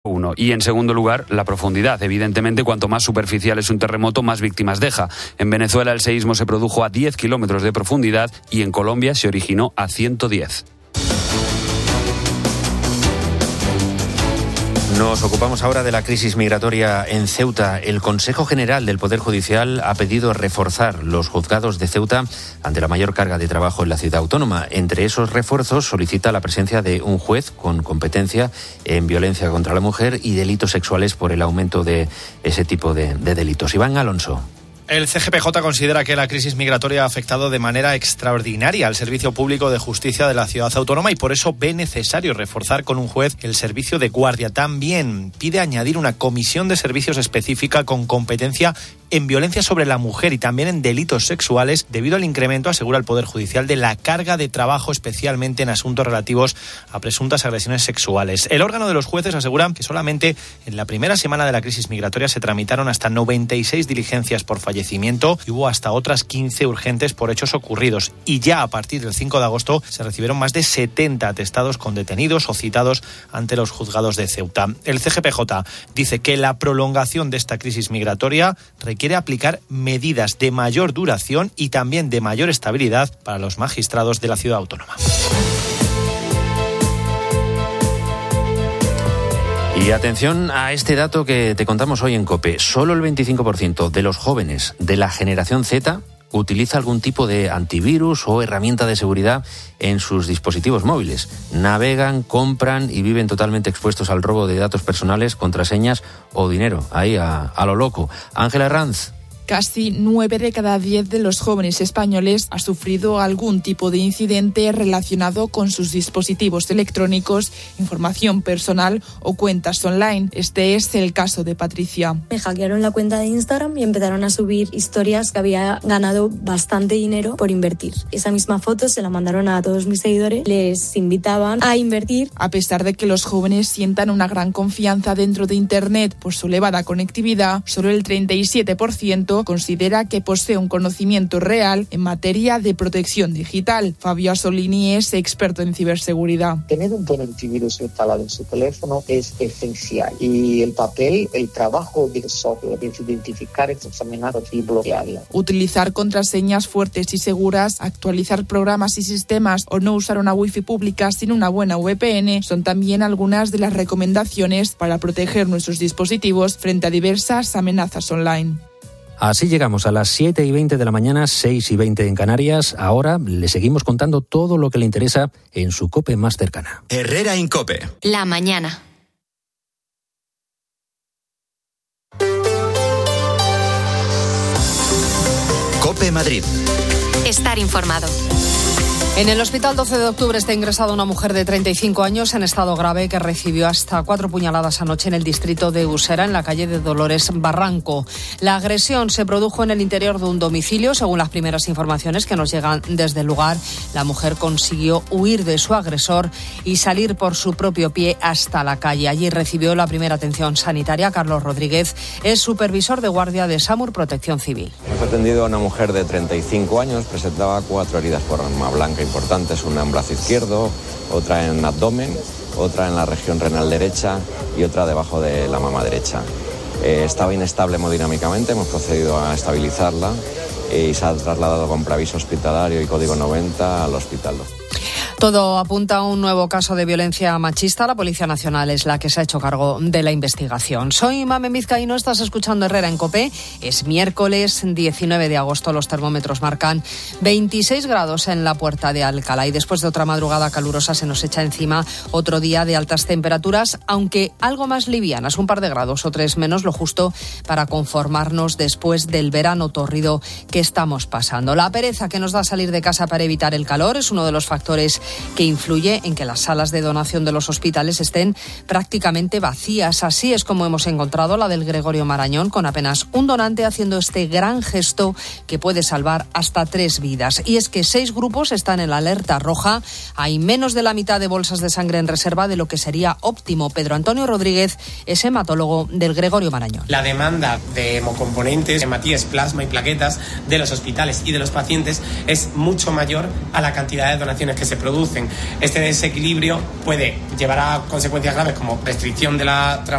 Uno. Y en segundo lugar, la profundidad. Evidentemente, cuanto más superficial es un terremoto, más víctimas deja. En Venezuela el seísmo se produjo a 10 kilómetros de profundidad y en Colombia se originó a 110. Nos ocupamos ahora de la crisis migratoria en Ceuta. El Consejo General del Poder Judicial ha pedido reforzar los juzgados de Ceuta ante la mayor carga de trabajo en la ciudad autónoma. Entre esos refuerzos solicita la presencia de un juez con competencia en violencia contra la mujer y delitos sexuales por el aumento de ese tipo de delitos. Iván Alonso. El CGPJ considera que la crisis migratoria ha afectado de manera extraordinaria al Servicio Público de Justicia de la Ciudad Autónoma y por eso ve necesario reforzar con un juez el servicio de guardia. También pide añadir una comisión de servicios específica con competencia en violencia sobre la mujer y también en delitos sexuales debido al incremento, asegura el Poder Judicial, de la carga de trabajo, especialmente en asuntos relativos a presuntas agresiones sexuales. El órgano de los jueces asegura que solamente en la primera semana de la crisis migratoria se tramitaron hasta 96 diligencias por fallecimiento y hubo hasta otras 15 urgentes por hechos ocurridos. Y ya a partir del 5 de agosto se recibieron más de 70 atestados con detenidos o citados ante los juzgados de Ceuta. El CGPJ dice que la prolongación de esta crisis migratoria quiere aplicar medidas de mayor duración y también de mayor estabilidad para los magistrados de la ciudad autónoma. Y atención a este dato que te contamos hoy en COPE. Solo el 25% de los jóvenes de la generación Z utiliza algún tipo de antivirus o herramienta de seguridad en sus dispositivos móviles. Navegan, compran y viven totalmente expuestos al robo de datos personales, contraseñas o dinero. Ahí a lo loco. Ángela Herranz. Casi 9 de cada 10 de los jóvenes españoles ha sufrido algún tipo de incidente relacionado con sus dispositivos electrónicos, información personal o cuentas online. Este es el caso de Patricia. Me hackearon la cuenta de Instagram y empezaron a subir historias que había ganado bastante dinero por invertir. Esa misma foto se la mandaron a todos mis seguidores, les invitaban a invertir. A pesar de que los jóvenes sientan una gran confianza dentro de Internet por su elevada conectividad, solo el 37% considera que posee un conocimiento real en materia de protección digital. Fabio Asolini es experto en ciberseguridad. Tener un buen antivirus instalado en su teléfono es esencial y el trabajo del software es identificar estas amenazas y bloquearlas. Utilizar contraseñas fuertes y seguras, actualizar programas y sistemas o no usar una wifi pública sin una buena VPN son también algunas de las recomendaciones para proteger nuestros dispositivos frente a diversas amenazas online. Así llegamos a las 7:20 de la mañana, 6:20 en Canarias. Ahora le seguimos contando todo lo que le interesa en su COPE más cercana. Herrera Incope. La mañana. COPE Madrid. Estar informado. En el hospital 12 de octubre está ingresada una mujer de 35 años en estado grave que recibió hasta 4 puñaladas anoche en el distrito de Usera, en la calle de Dolores Barranco. La agresión se produjo en el interior de un domicilio. Según las primeras informaciones que nos llegan desde el lugar, la mujer consiguió huir de su agresor y salir por su propio pie hasta la calle. Allí recibió la primera atención sanitaria. Carlos Rodríguez es supervisor de guardia de SAMUR Protección Civil. Hemos atendido a una mujer de 35 años, presentaba 4 heridas por arma blanca importantes, una en brazo izquierdo, otra en abdomen, otra en la región renal derecha y otra debajo de la mama derecha. Estaba inestable hemodinámicamente, hemos procedido a estabilizarla y se ha trasladado con preaviso hospitalario y código 90 al hospital. Todo apunta a un nuevo caso de violencia machista. La Policía Nacional es la que se ha hecho cargo de la investigación. Soy Mamen Vizcaíno, estás escuchando Herrera en COPE. Es miércoles 19 de agosto. Los termómetros marcan 26 grados en la Puerta de Alcalá. Y después de otra madrugada calurosa se nos echa encima otro día de altas temperaturas, aunque algo más livianas, un par de grados o 3 menos, lo justo para conformarnos después del verano tórrido que estamos pasando. La pereza que nos da salir de casa para evitar el calor es uno de los factores que influye en que las salas de donación de los hospitales estén prácticamente vacías. Así es como hemos encontrado la del Gregorio Marañón, con apenas un donante haciendo este gran gesto que puede salvar hasta 3 vidas. Y es que 6 grupos están en la alerta roja. Hay menos de la mitad de bolsas de sangre en reserva de lo que sería óptimo. Pedro Antonio Rodríguez es hematólogo del Gregorio Marañón. La demanda de hemocomponentes, hematíes, plasma y plaquetas de los hospitales y de los pacientes es mucho mayor a la cantidad de donaciones que se producen. Este desequilibrio puede llevar a consecuencias graves como restricción de la